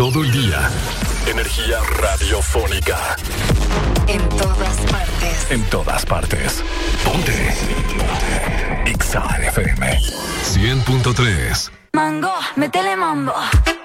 todo el día. Energía radiofónica. En todas partes. En todas partes. Ponte. Exa FM 100.3. Mango, métele mambo.